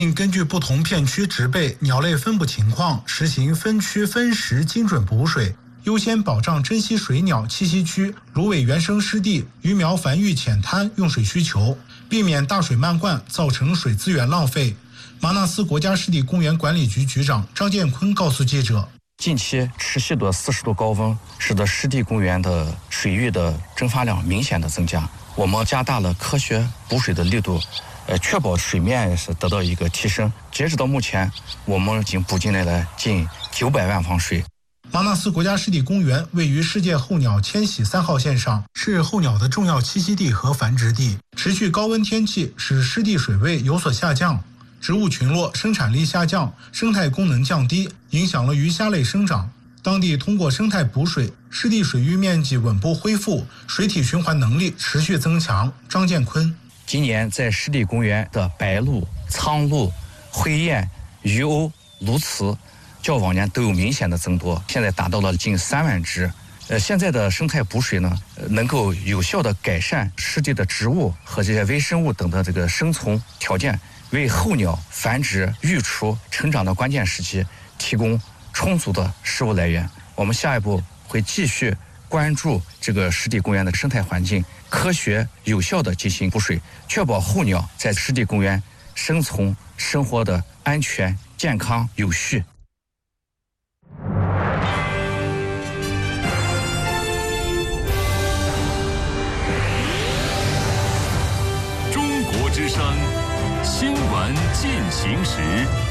并根据不同片区植被、鸟类分布情况，实行分区分时精准补水，优先保障珍稀水鸟栖息区、芦苇原生湿地、鱼苗繁育浅滩用水需求，避免大水漫灌造成水资源浪费。马纳斯国家湿地公园管理局局长张建坤告诉记者， 近期持续的40度高温，使得湿地公园的水域的蒸发量明显的增加。我们加大了科学补水的力度，确保水面是得到一个提升。截止到目前，我们已经补进来了近900万方水。 马纳斯国家湿地公园位于世界候鸟迁徙3号线上，是候鸟的重要栖息地和繁殖地。持续高温天气使湿地水位有所下降，植物群落生产力下降，生态功能降低，影响了鱼虾类生长。当地通过生态补水，湿地水域面积稳步恢复，水体循环能力持续增强。张建坤， 今年在湿地公园的白鹭、苍鹭、灰雁、鱼鸥、鸬鹚较往年都有明显的增多，现在达到了近3万只。现在的生态补水呢，能够有效的改善湿地的植物和这些微生物等的这个生存条件，为候鸟繁殖、育雏、成长的关键时期提供充足的食物来源。我们下一步会继续关注这个湿地公园的生态环境，科学有效的进行补水，确保候鸟在湿地公园生存生活的安全、健康、有序。 中国之声新闻进行时。